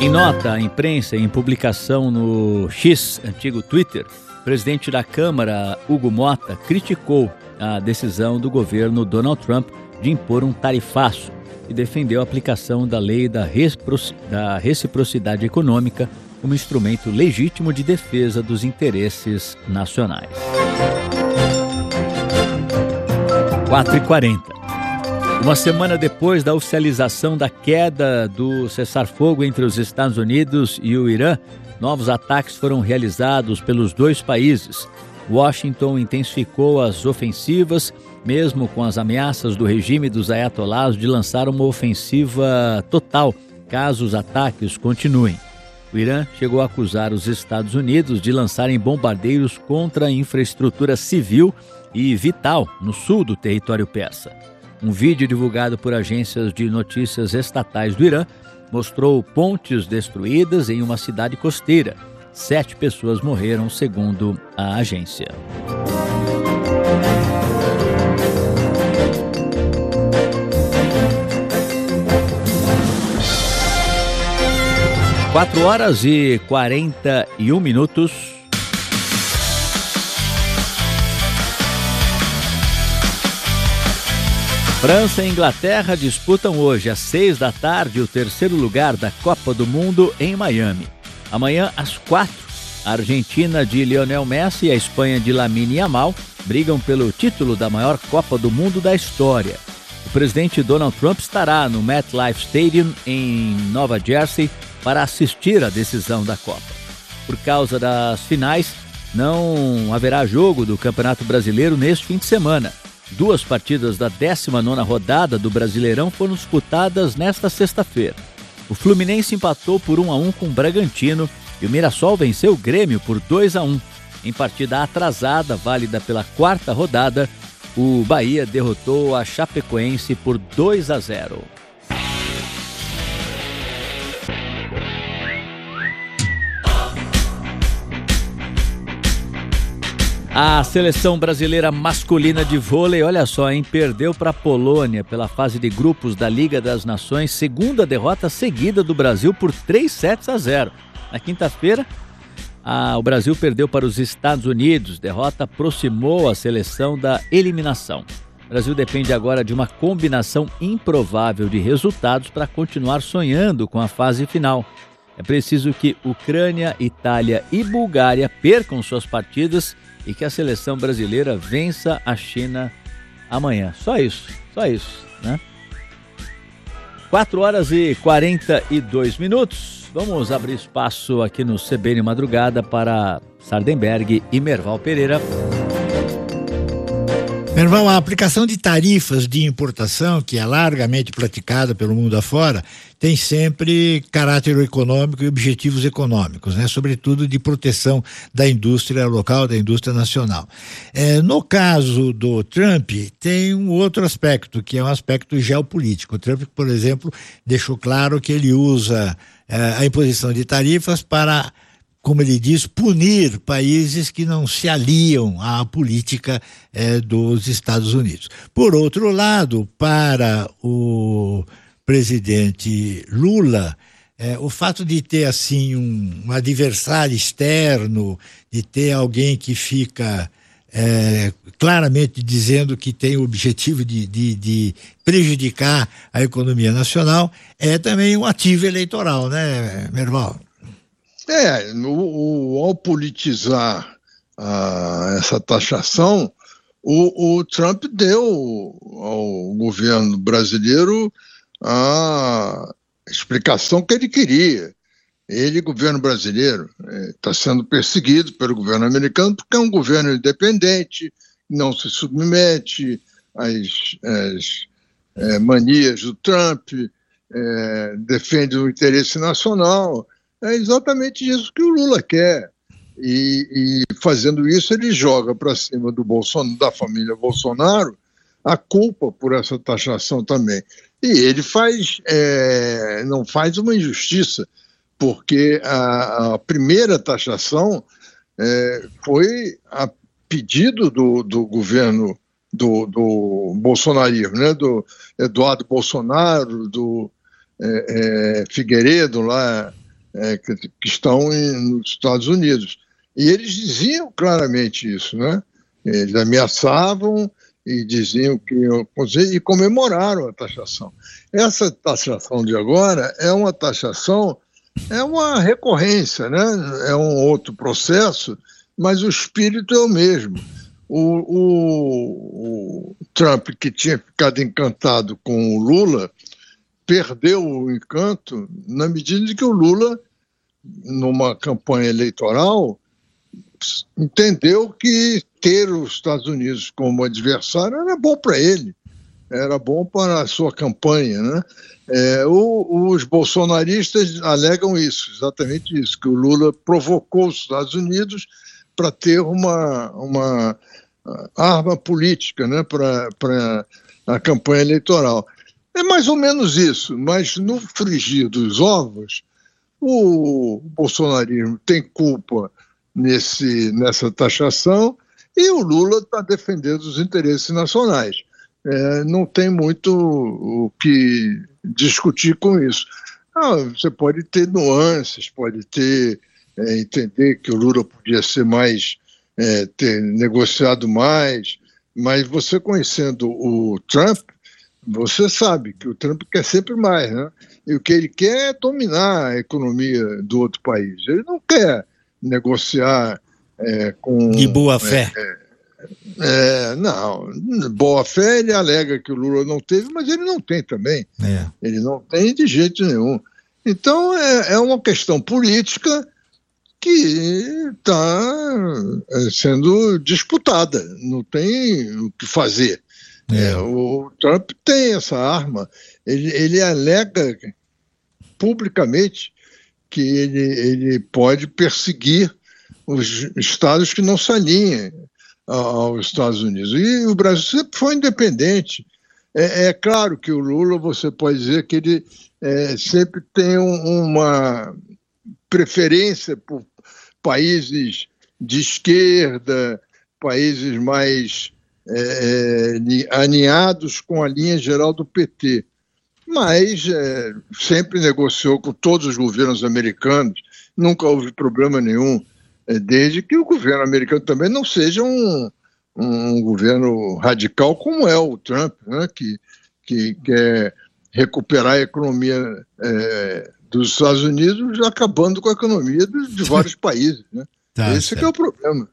Em nota à imprensa, em publicação no X, antigo Twitter, o presidente da Câmara, Hugo Motta, criticou a decisão do governo Donald Trump de impor um tarifaço e defendeu a aplicação da lei da reciprocidade econômica como instrumento legítimo de defesa dos interesses nacionais. 4h40. Uma semana depois da oficialização da queda do cessar-fogo entre os Estados Unidos e o Irã, novos ataques foram realizados pelos dois países. Washington intensificou as ofensivas, mesmo com as ameaças do regime dos ayatolás de lançar uma ofensiva total, caso os ataques continuem. O Irã chegou a acusar os Estados Unidos de lançarem bombardeiros contra a infraestrutura civil e vital no sul do território persa. Um vídeo divulgado por agências de notícias estatais do Irã mostrou pontes destruídas em uma cidade costeira. 7 pessoas morreram, segundo a agência. Quatro horas e 41 minutos. França e Inglaterra disputam hoje às 6 da tarde o terceiro lugar da Copa do Mundo em Miami. Amanhã, às 4, a Argentina de Lionel Messi e a Espanha de Lamine Yamal brigam pelo título da maior Copa do Mundo da história. O presidente Donald Trump estará no MetLife Stadium em Nova Jersey para assistir à decisão da Copa. Por causa das finais, não haverá jogo do Campeonato Brasileiro neste fim de semana. 2 partidas da 19ª rodada do Brasileirão foram disputadas nesta sexta-feira. O Fluminense empatou por 1-1 com o Bragantino e o Mirassol venceu o Grêmio por 2-1. Em partida atrasada, válida pela 4ª rodada, o Bahia derrotou a Chapecoense por 2-0. A seleção brasileira masculina de vôlei, olha só, perdeu para a Polônia pela fase de grupos da Liga das Nações, segunda derrota seguida do Brasil por 3-0. Na quinta-feira, o Brasil perdeu para os Estados Unidos, derrota aproximou a seleção da eliminação. O Brasil depende agora de uma combinação improvável de resultados para continuar sonhando com a fase final. É preciso que Ucrânia, Itália e Bulgária percam suas partidas e que a seleção brasileira vença a China amanhã. Só isso, né? 4 horas e 42 minutos. Vamos abrir espaço aqui no CBN Madrugada para Sardenberg e Merval Pereira. Merval, a aplicação de tarifas de importação, que é largamente praticada pelo mundo afora, tem sempre caráter econômico e objetivos econômicos, né? Sobretudo de proteção da indústria local, da indústria nacional. No caso do Trump, tem um outro aspecto, que é um aspecto geopolítico. O Trump, por exemplo, deixou claro que ele usa a imposição de tarifas para, como ele diz, punir países que não se aliam à política dos Estados Unidos. Por outro lado, para o presidente Lula, o fato de ter assim um adversário externo, de ter alguém que fica claramente dizendo que tem o objetivo de prejudicar a economia nacional, é também um ativo eleitoral, né, Merval? Ao politizar essa taxação, o Trump deu ao governo brasileiro a explicação que ele queria. Ele, governo brasileiro, está sendo perseguido pelo governo americano porque é um governo independente, não se submete às manias do Trump, defende o interesse nacional. É exatamente isso que o Lula quer. E fazendo isso, ele joga para cima da família Bolsonaro a culpa por essa taxação também. E ele não faz uma injustiça, porque a primeira taxação foi a pedido do governo do bolsonarismo, né? Do Eduardo Bolsonaro, do Figueiredo lá que estão nos Estados Unidos. E eles diziam claramente isso, né? Eles ameaçavam e diziam que iam conseguir, e comemoraram a taxação. Essa taxação de agora é uma taxação, é uma recorrência, né? É um outro processo, mas o espírito é o mesmo. O Trump, que tinha ficado encantado com o Lula, perdeu o encanto na medida em que o Lula, numa campanha eleitoral, entendeu que ter os Estados Unidos como adversário era bom para ele, era bom para a sua campanha, né? Os bolsonaristas alegam isso, exatamente isso, que o Lula provocou os Estados Unidos para ter uma arma política, né, para a campanha eleitoral. É mais ou menos isso, mas no frigir dos ovos, o bolsonarismo tem culpa nessa taxação e o Lula está defendendo os interesses nacionais. Não tem muito o que discutir com isso. Você pode ter nuances, pode ter entender que o Lula podia ser mais, ter negociado mais, mas você conhecendo o Trump, você sabe que o Trump quer sempre mais, né? E o que ele quer é dominar a economia do outro país. Ele não quer negociar com... De boa fé. Não, boa fé ele alega que o Lula não teve, mas ele não tem também. Ele não tem de jeito nenhum. Então é uma questão política que está sendo disputada, não tem o que fazer. O Trump tem essa arma, ele alega publicamente que ele pode perseguir os estados que não se alinhem aos Estados Unidos. E o Brasil sempre foi independente. É claro que o Lula, você pode dizer que ele sempre tem uma preferência por países de esquerda, países mais alinhados com a linha geral do PT. Mas sempre negociou com todos os governos americanos, nunca houve problema nenhum, desde que o governo americano também não seja um governo radical como é o Trump, né, que quer recuperar a economia dos Estados Unidos, acabando com a economia de vários países, né? Esse que é o problema.